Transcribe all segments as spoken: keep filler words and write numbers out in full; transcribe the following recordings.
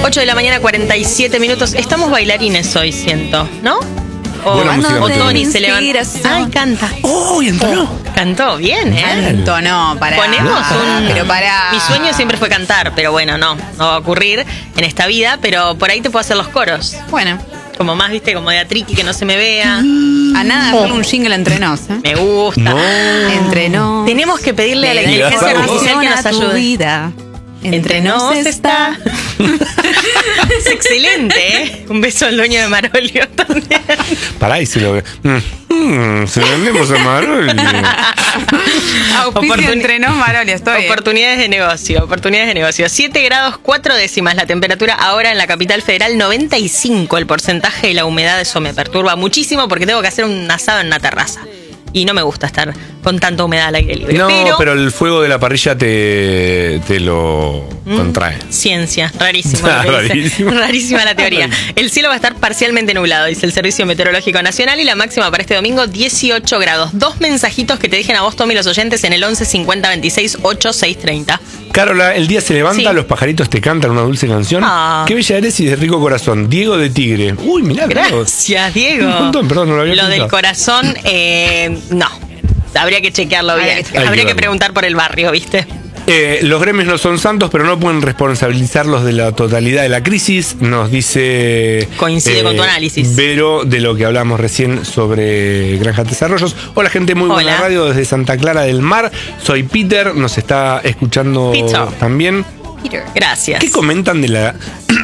ocho de la mañana, cuarenta y siete minutos. Estamos bailarines hoy, siento, ¿no? O, Buena música, o Tony Tony se levanta. Ay, canta. ¡Oh, y entonó! Cantó bien, ¿eh? Entonó, para. Ponemos un... Pero para. Mi sueño siempre fue cantar, pero bueno, no, no va a ocurrir en esta vida, pero por ahí te puedo hacer los coros. Bueno. Como más, viste, como de atriqui, que no se me vea. A nada, hacer un jingle entre nos, ¿eh? Me gusta. No. Entre nos. Tenemos que pedirle a la Le da inteligencia información artificial que nos a tu ayude. vida. Entre nos está. Es excelente, ¿eh? Un beso al dueño de Marolio también. Pará y se lo ve. Mm, mm, se vendemos a Marolio. Auspicio Oportuni- entre nos, Marolio, estoy bien. Oportunidades de negocio, oportunidades de negocio. siete grados cuatro décimas la temperatura ahora en la capital federal, noventa y cinco el porcentaje y la humedad. Eso me perturba muchísimo porque tengo que hacer un asado en una terraza. Y no me gusta estar con tanta humedad al aire libre. No, pero, pero el fuego de la parrilla te, te lo Mm, contrae. Ciencia, rarísimo. lo que dice. Rarísimo. Rarísima la teoría. El cielo va a estar parcialmente nublado, dice el Servicio Meteorológico Nacional, y la máxima para este domingo, dieciocho grados. Dos mensajitos que te dejen a vos, Tommy, los oyentes, en el once cincuenta veintiséis ochenta y seis treinta. Carola, el día se levanta, Sí. los pajaritos te cantan una dulce canción. Ah. Qué bella eres y de rico corazón. Diego de Tigre. Uy, mirá, Diego. Gracias, Diego. Un montón, perdón, no lo había Lo pensado. del corazón, eh, no. Habría que chequearlo Habría bien. que chequearlo. Habría Hay que que verlo. preguntar por el barrio, ¿viste? Eh, los gremios no son santos, pero no pueden responsabilizarlos de la totalidad de la crisis, nos dice... Coincide con tu análisis. Vero, de lo que hablamos recién sobre Granja Desarrollos. Hola, gente, muy buena Hola. radio desde Santa Clara del Mar. Soy Peter, nos está escuchando Peter. también. Peter. Gracias. ¿Qué comentan de la,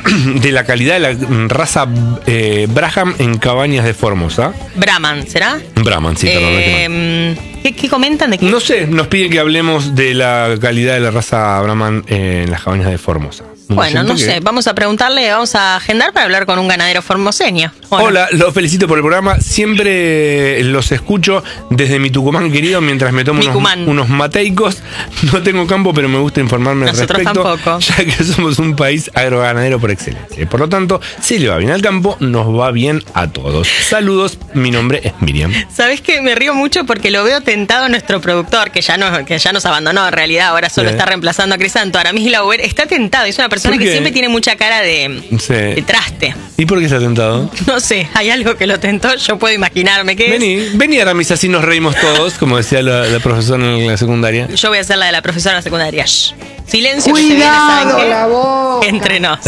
de la calidad de la raza eh, Braham en Cabañas de Formosa? Brahman, ¿será? Brahman, sí, perdón. es que no. Eh, ¿qué, ¿Qué comentan de qué? No sé, nos piden que hablemos de la calidad de la raza Brahman en las cabañas de Formosa. Bueno, Siento no que- sé, vamos a preguntarle, vamos a agendar para hablar con un ganadero formoseño. ¿O no? Hola, los felicito por el programa. Siempre los escucho desde mi Tucumán querido mientras me tomo unos, Micumán. unos mateicos. No tengo campo, pero me gusta informarme al Nosotros respecto. tampoco. Ya que somos un país agroganadero por excelencia. Por lo tanto, si le va bien al campo, nos va bien a todos. Saludos, mi nombre es Miriam. ¿Sabés que me río mucho porque lo veo tentado a nuestro productor, que ya, no, que ya nos abandonó en realidad, ahora solo Sí. está reemplazando a Crisanto, Aramis Lauer, está tentado, es una persona ¿Por que qué? siempre tiene mucha cara de, Sí. de traste. ¿Y por qué está tentado? No sé, hay algo que lo tentó, yo puedo imaginarme qué es. Vení, vení Aramis, así nos reímos todos, como decía la, la profesora en la secundaria. Yo voy a hacer la de la profesora de la secundaria. Shh. Silencio, que se viene, ¿saben qué? la boca. Entre nos.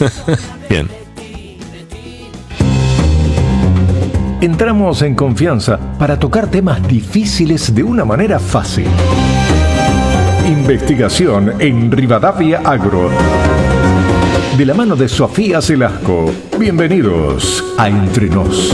Bien. Entramos en confianza para tocar temas difíciles de una manera fácil. Investigación en Rivadavia Agro. De la mano de Sofía Celasco. Bienvenidos a Entre Nos.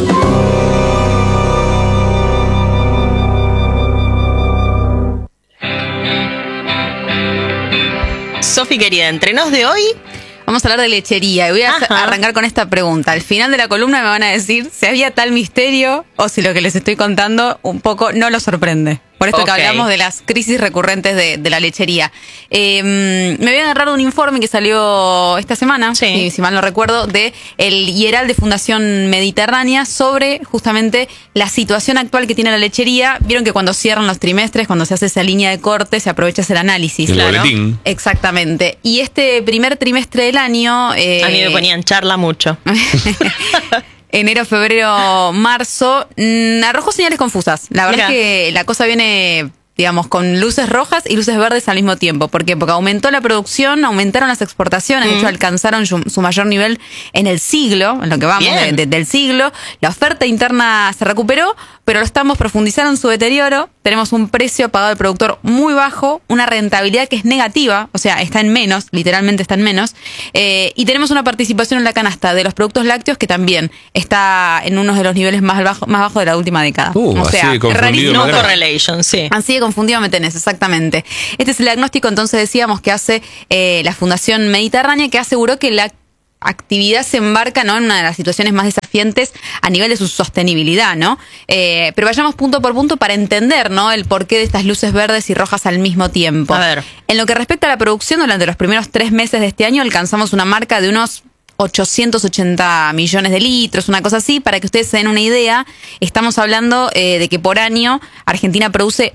Sofi querida, entre nos de hoy, Vamos a hablar de lechería y voy a Ajá. arrancar con esta pregunta. Al final de la columna me van a decir si había tal misterio o si lo que les estoy contando un poco no los sorprende. Por esto Ok. que hablamos de las crisis recurrentes de, de la lechería. Eh, me voy a agarrar de un informe que salió esta semana, Sí. si, si mal no recuerdo, de el IERAL de Fundación Mediterránea sobre justamente la situación actual que tiene la lechería. Vieron que cuando cierran los trimestres, cuando se hace esa línea de corte, se aprovecha hacer análisis. El Claro. boletín. Exactamente. Y este primer trimestre del año... eh, a mí me ponían charla mucho. enero, febrero, marzo, mm, arrojó señales confusas. La verdad Mirá. es que la cosa viene, digamos, con luces rojas y luces verdes al mismo tiempo. ¿Por qué? Porque aumentó la producción, aumentaron las exportaciones, de hecho alcanzaron su, su mayor nivel en el siglo, en lo que vamos de- Bien. de- del siglo. La oferta interna se recuperó, pero los estamos profundizaron su deterioro. Tenemos un precio pagado al productor muy bajo, una rentabilidad que es negativa, o sea, está en menos, literalmente está en menos. Eh, y tenemos una participación en la canasta de los productos lácteos que también está en uno de los niveles más bajos más bajos de la última década. Uh, o así sea, de confundido, rarísimo. No Madre. correlation, sí. Así de confundido me tenés, exactamente. Este es el diagnóstico, entonces decíamos, que hace eh, la Fundación Mediterránea, que aseguró que la actividad se embarca, ¿no?, en una de las situaciones más desafiantes a nivel de su sostenibilidad, ¿no? Eh, pero vayamos punto por punto para entender, ¿no?, el porqué de estas luces verdes y rojas al mismo tiempo. A ver. En lo que respecta a la producción, durante los primeros tres meses de este año alcanzamos una marca de unos ochocientos ochenta millones de litros, una cosa así. Para que ustedes se den una idea, estamos hablando eh, de que por año Argentina produce a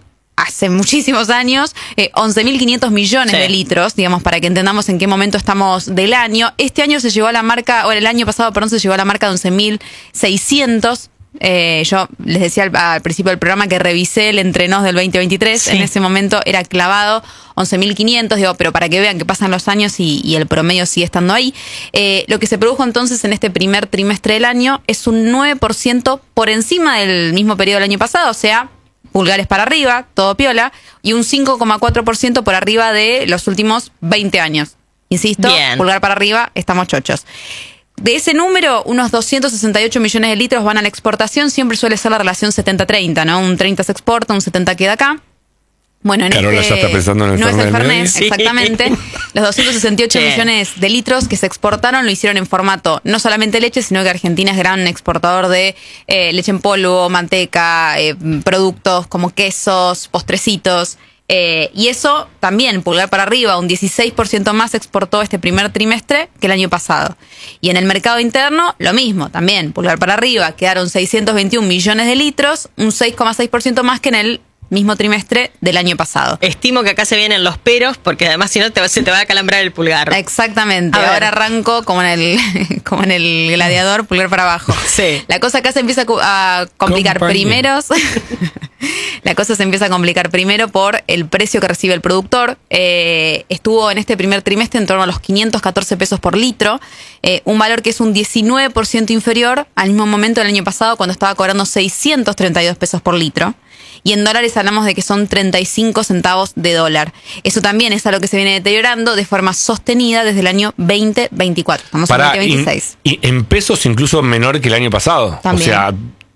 hace muchísimos años, eh, once mil quinientos millones Sí. de litros, digamos, para que entendamos en qué momento estamos del año. Este año se llegó a la marca, o el año pasado, perdón, se llegó a la marca de once mil seiscientos. Eh, yo les decía al, al principio del programa que revisé el entrenos del veinte veintitrés. Sí. En ese momento era clavado once mil quinientos, digo, pero para que vean que pasan los años y, y el promedio sigue estando ahí. Eh, lo que se produjo entonces en este primer trimestre del año es un nueve por ciento por encima del mismo periodo del año pasado, o sea, pulgares para arriba, todo piola, y un cinco coma cuatro por ciento por arriba de los últimos veinte años. Insisto, Bien. pulgar para arriba, estamos chochos. De ese número, unos doscientos sesenta y ocho millones de litros van a la exportación. Siempre suele ser la relación setenta treinta, ¿no? Un treinta se exporta, un setenta queda acá. Bueno, en Carola este, ya está pensando en el no es el Fernet Fernet, medio. Sí. exactamente. Los doscientos sesenta y ocho Che. millones de litros que se exportaron lo hicieron en formato no solamente leche, sino que Argentina es gran exportador de eh, leche en polvo, manteca, eh, productos como quesos, postrecitos. Eh, y eso también, pulgar para arriba, un dieciséis por ciento más exportó este primer trimestre que el año pasado. Y en el mercado interno, lo mismo, también, pulgar para arriba, quedaron seiscientos veintiún millones de litros, un seis coma seis por ciento más que en el mismo trimestre del año pasado. Estimo que acá se vienen los peros, porque además si no te, va- se te va a acalambrar el pulgar. Exactamente. A ver. Ahora arranco como en el como en el gladiador, pulgar para abajo. Sí. La cosa acá se empieza a cu- a complicar Compañía. primeros. La cosa se empieza a complicar primero por el precio que recibe el productor. Eh, estuvo en este primer trimestre en torno a los quinientos catorce pesos por litro, eh, un valor que es un diecinueve por ciento inferior al mismo momento del año pasado, cuando estaba cobrando seiscientos treinta y dos pesos por litro. Y en dólares hablamos de que son treinta y cinco centavos de dólar. Eso también es algo que se viene deteriorando de forma sostenida desde el año veinte veinticuatro. Estamos en Para, veinte veintiséis. y en pesos incluso menor que el año pasado. También. O sea,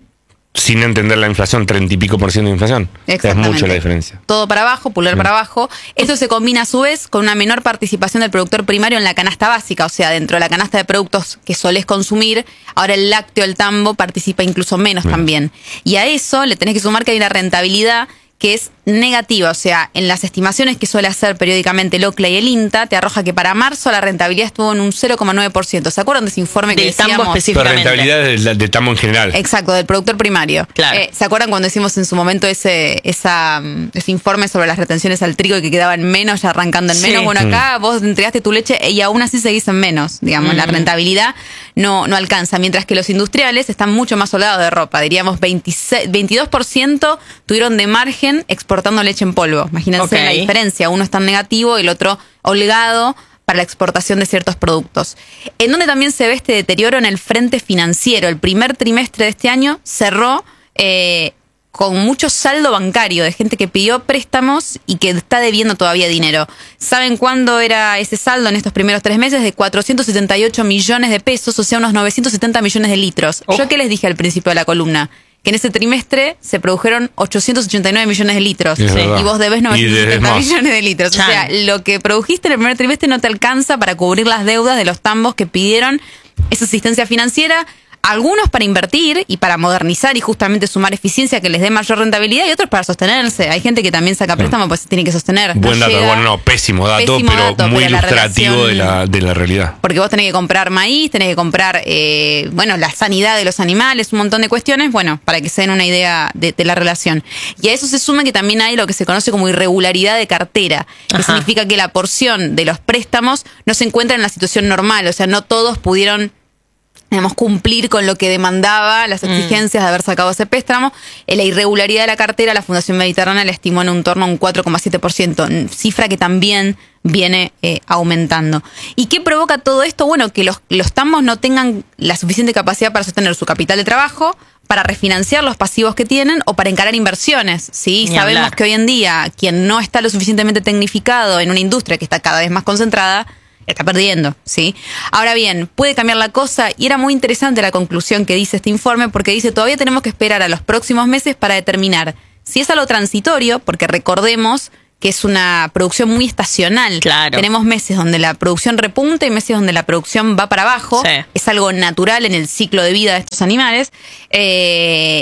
sin entender la inflación, treinta y pico por ciento de inflación. Es Exactamente. mucho la diferencia. Todo para abajo, pulgar para abajo. Esto se combina a su vez con una menor participación del productor primario en la canasta básica, o sea, dentro de la canasta de productos que solés consumir, ahora el lácteo, el tambo, participa incluso menos Bien. también. Y a eso le tenés que sumar que hay una rentabilidad que es negativa, o sea, en las estimaciones que suele hacer periódicamente el OCLA y el INTA, te arroja que para marzo la rentabilidad estuvo en un cero coma nueve por ciento. ¿Se acuerdan de ese informe que Del tambo decíamos? específico. Pero Específicamente. rentabilidad de, de tamo en general. Exacto, del productor primario. Claro. Eh, ¿Se acuerdan cuando hicimos en su momento ese esa, mm, ese informe sobre las retenciones al trigo y que quedaban menos, ya arrancando en Sí. menos? Bueno, acá vos entregaste tu leche y aún así seguís en menos. Digamos, la rentabilidad no, no alcanza. Mientras que los industriales están mucho más holgados de ropa. Diríamos veintiséis, veintidós por ciento tuvieron de margen exportando leche en polvo. Imagínense Ok. la diferencia. Uno está en negativo y el otro holgado para la exportación de ciertos productos. En donde también se ve este deterioro en el frente financiero. El primer trimestre de este año cerró eh, con mucho saldo bancario de gente que pidió préstamos y que está debiendo todavía dinero. ¿Saben cuándo era ese saldo en estos primeros tres meses? De cuatrocientos setenta y ocho millones de pesos, o sea, unos novecientos setenta millones de litros. Oh. ¿Yo qué les dije al principio de la columna? Que en ese trimestre se produjeron ochocientos ochenta y nueve millones de litros. Es verdad. Y vos debés Y novecientos debes setenta más. millones de litros. O Chan. sea, lo que produjiste en el primer trimestre no te alcanza para cubrir las deudas de los tambos que pidieron esa asistencia financiera. Algunos para invertir y para modernizar y justamente sumar eficiencia que les dé mayor rentabilidad, y otros para sostenerse. Hay gente que también saca préstamo pues se tiene que sostener. Buen No dato, llega. bueno, no, pésimo dato, Pésimo pero dato, muy pero la ilustrativo de, relación- la, de la realidad. Porque vos tenés que comprar maíz, tenés que comprar, eh, bueno, la sanidad de los animales, un montón de cuestiones, bueno, para que se den una idea de, de la relación. Y a eso se suma que también hay lo que se conoce como irregularidad de cartera, que Ajá. significa que la porción de los préstamos no se encuentra en la situación normal, o sea, no todos pudieron, digamos, cumplir con lo que demandaba las exigencias de haber sacado ese préstamo. Eh, La irregularidad de la cartera, la Fundación Mediterránea la estimó en un torno a un cuatro coma siete por ciento, cifra que también viene eh, aumentando. ¿Y qué provoca todo esto? Bueno, que los, los tambos no tengan la suficiente capacidad para sostener su capital de trabajo, para refinanciar los pasivos que tienen o para encarar inversiones. ¿Sí? Ni Sabemos hablar. que hoy en día quien no está lo suficientemente tecnificado en una industria que está cada vez más concentrada, está perdiendo, ¿sí? Ahora bien, puede cambiar la cosa y era muy interesante la conclusión que dice este informe porque dice todavía tenemos que esperar a los próximos meses para determinar si es algo transitorio, porque recordemos que es una producción muy estacional. Claro. Tenemos meses donde la producción repunta y meses donde la producción va para abajo. Sí. Es algo natural en el ciclo de vida de estos animales. Eh,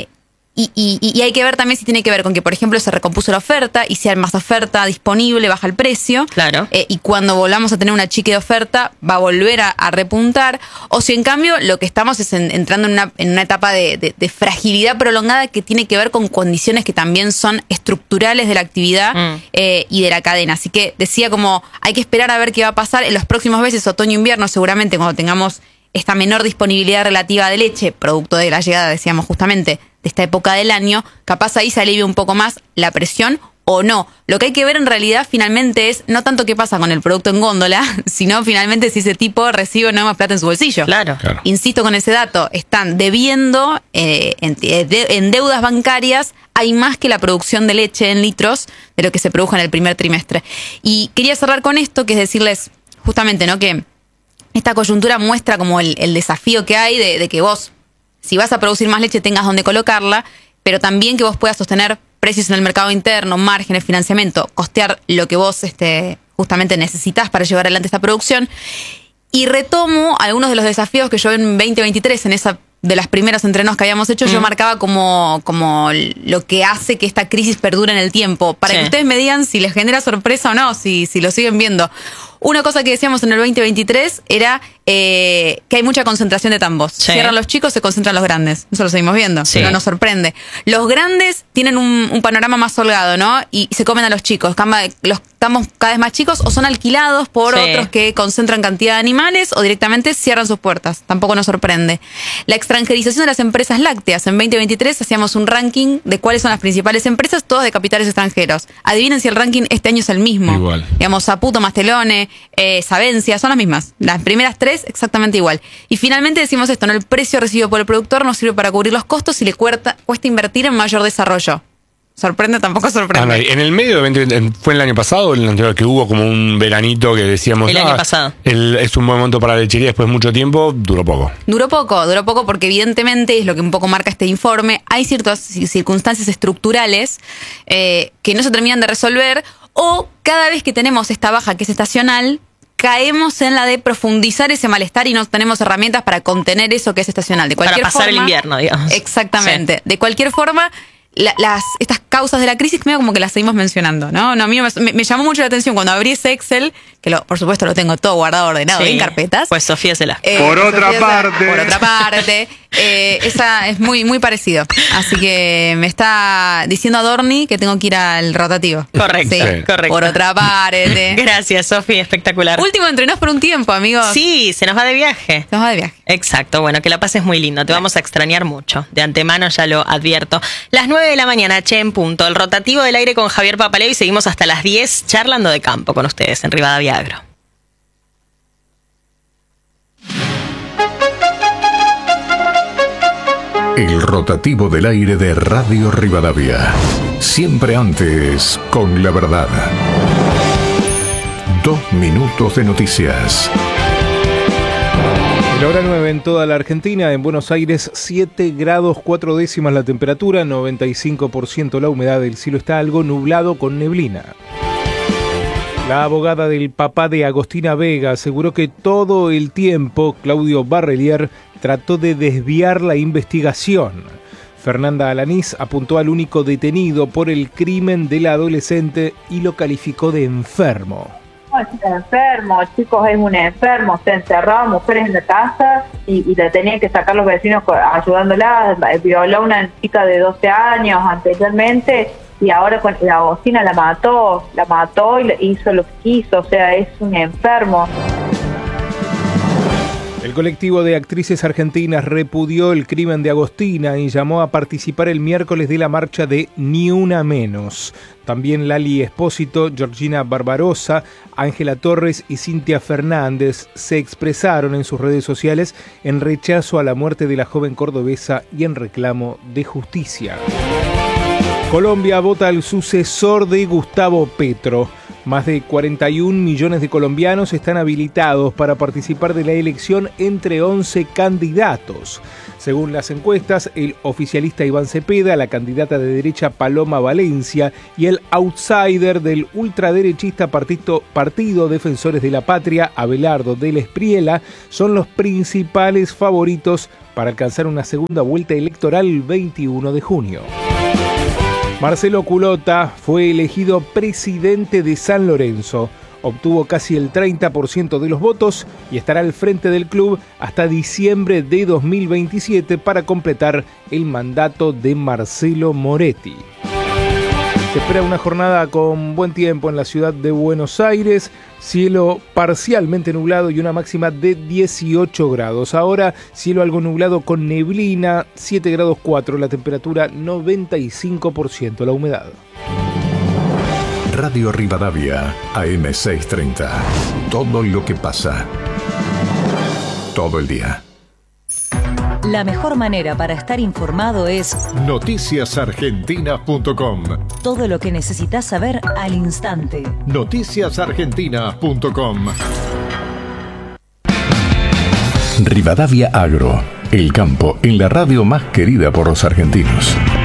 Y, y, y hay que ver también si tiene que ver con que, por ejemplo, se recompuso la oferta y si hay más oferta disponible, baja el precio. Claro. Eh, y cuando volvamos a tener una chique de oferta, va a volver a, a repuntar. O si en cambio lo que estamos es en, entrando en una, en una etapa de, de, de fragilidad prolongada que tiene que ver con condiciones que también son estructurales de la actividad mm. eh, y de la cadena. Así que decía como hay que esperar a ver qué va a pasar en los próximos meses, otoño-invierno, seguramente cuando tengamos esta menor disponibilidad relativa de leche, producto de la llegada, decíamos justamente, de esta época del año, capaz ahí se alivia un poco más la presión o no. Lo que hay que ver en realidad finalmente es no tanto qué pasa con el producto en góndola, sino finalmente si ese tipo recibe o no más plata en su bolsillo. Claro. Claro. Insisto con ese dato, están debiendo eh, en, de, en deudas bancarias, hay más que la producción de leche en litros de lo que se produjo en el primer trimestre. Y quería cerrar con esto, que es decirles justamente, ¿no?, que esta coyuntura muestra como el, el desafío que hay de, de que vos, si vas a producir más leche, tengas dónde colocarla, pero también que vos puedas sostener precios en el mercado interno, márgenes, financiamiento, costear lo que vos este, justamente necesitas para llevar adelante esta producción. Y retomo algunos de los desafíos que yo en veinte veintitrés, en esa de las primeras entrenos que habíamos hecho, mm. yo marcaba como, como lo que hace que esta crisis perdure en el tiempo, para sí. que ustedes me digan si les genera sorpresa o no, si, si lo siguen viendo. Una cosa que decíamos en el veinte veintitrés era eh, que hay mucha concentración de tambos. Sí. Cierran los chicos, se concentran los grandes. Eso lo seguimos viendo, sí. no nos sorprende. Los grandes tienen un, un panorama más holgado, ¿no? Y se comen a los chicos. Los tambos cada vez más chicos o son alquilados por sí. otros que concentran cantidad de animales o directamente cierran sus puertas. Tampoco nos sorprende. La extranjerización de las empresas lácteas. En veinte veintitrés hacíamos un ranking de cuáles son las principales empresas, todas de capitales extranjeros. Adivinen si el ranking este año es el mismo. Igual. Digamos, Saputo, Mastelone, Eh, Savencia, son las mismas. Las primeras tres exactamente igual. Y finalmente decimos esto, ¿no? El precio recibido por el productor no sirve para cubrir los costos y le cuesta, cuesta invertir en mayor desarrollo. ¿Sorprende? Tampoco sorprende. Ah, no, en el medio de veinte veinte, ¿fue el año pasado o el anterior que hubo como un veranito que decíamos? El ah, año pasado. El, es un buen momento para la lechería después de mucho tiempo, duró poco. Duró poco, duró poco porque evidentemente es lo que un poco marca este informe. Hay ciertas circunstancias estructurales eh, que no se terminan de resolver o cada vez que tenemos esta baja que es estacional, caemos en la de profundizar ese malestar y no tenemos herramientas para contener eso que es estacional. De cualquier para pasar forma, el invierno, digamos. Exactamente. Sí. De cualquier forma, la, las estas causas de la crisis medio como que las seguimos mencionando, ¿no? No, a mí me, me llamó mucho la atención cuando abrí ese Excel, que lo, por supuesto lo tengo todo guardado, ordenado, sí. en carpetas. Pues Sofía se la. Eh, por otra Sofía parte. Se, por otra parte. Eh, esa es muy, muy parecido. Así que me está diciendo Adorni que tengo que ir al rotativo. Correcto, sí. sí. correcto. Por otra parte. Gracias, Sofía, espectacular. Último entrenos por un tiempo, amigos. Sí, se nos va de viaje. Se nos va de viaje. Exacto, bueno, que la pases muy lindo. Te vamos a extrañar mucho. De antemano ya lo advierto. Las nueve de la mañana, che, en punto. El rotativo del aire con Javier Papaleo y seguimos hasta las diez charlando de campo con ustedes en Rivadavia Agro. El rotativo del aire de Radio Rivadavia. Siempre antes con la verdad. Dos minutos de noticias. La hora nueve en toda la Argentina, en Buenos Aires siete grados cuatro décimas la temperatura, noventa y cinco por ciento la humedad, del cielo está algo nublado con neblina. La abogada del papá de Agostina Vega aseguró que todo el tiempo Claudio Barrelier trató de desviar la investigación. Fernanda Alanís apuntó al único detenido por el crimen de la adolescente y lo calificó de enfermo. No, es un enfermo, chicos, es un enfermo, se encerraba mujeres en la casa y, y la tenían que sacar los vecinos ayudándola, violó a una chica de doce años anteriormente y ahora con la Agostina la mató, la mató y hizo lo que quiso, o sea, es un enfermo. El colectivo de actrices argentinas repudió el crimen de Agostina y llamó a participar el miércoles de la marcha de Ni Una Menos. También Lali Espósito, Georgina Barbarosa, Ángela Torres y Cintia Fernández se expresaron en sus redes sociales en rechazo a la muerte de la joven cordobesa y en reclamo de justicia. Colombia vota al sucesor de Gustavo Petro. Más de cuarenta y un millones de colombianos están habilitados para participar de la elección entre once candidatos. Según las encuestas, el oficialista Iván Cepeda, la candidata de derecha Paloma Valencia y el outsider del ultraderechista Partido, Partido Defensores de la Patria, Abelardo del Espriella, son los principales favoritos para alcanzar una segunda vuelta electoral el veintiuno de junio. Marcelo Culota fue elegido presidente de San Lorenzo. Obtuvo casi el treinta por ciento de los votos y estará al frente del club hasta diciembre de dos mil veintisiete para completar el mandato de Marcelo Moretti. Se espera una jornada con buen tiempo en la ciudad de Buenos Aires, cielo parcialmente nublado y una máxima de dieciocho grados. Ahora cielo algo nublado con neblina, siete grados cuatro, la temperatura noventa y cinco por ciento, la humedad. Radio Rivadavia, A M seiscientos treinta. Todo lo que pasa. Todo el día. La mejor manera para estar informado es noticias argentinas punto com. Todo lo que necesitas saber al instante. noticias argentinas punto com. Rivadavia Agro, el campo en la radio más querida por los argentinos.